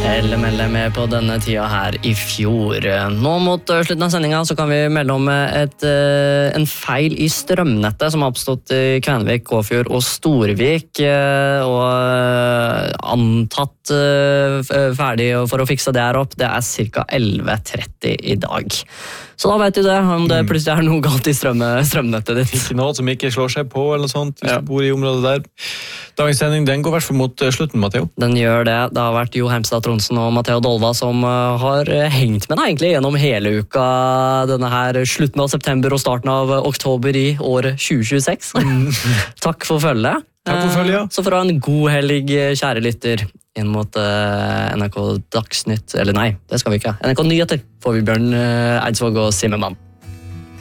LMLM på denne tida her I fjor. Nå mot slutten av sendingen så kan vi melde om en feil I strømnettet som har oppstått I Kvenvik, Kåfjord og Storvik, og antatt ferdig for å fikse det her opp. Det ca. 11:30 I dag. Så da vet du det, om det plutselig noe galt I strømnettet ditt. Ikke noe som ikke slår seg på eller noe sånt, hvis du bor I området der. Dagens sending, den går I hvert fall mot slutten, Matteo. Den gjør det. Det har vært Jo Hemstad Tronsen og Matteo Dolva som har hengt med deg egentlig gjennom hele uka, denne her slutten av september og starten av oktober I år 2026. Takk for følget. Takk for følget, ja. Så for å ha en god helg, kjære lytter, inn mot NRK Dagsnytt, eller nei, det skal vi ikke. NRK Nyheter får vi Bjørn Eidsvåg og Simmermann.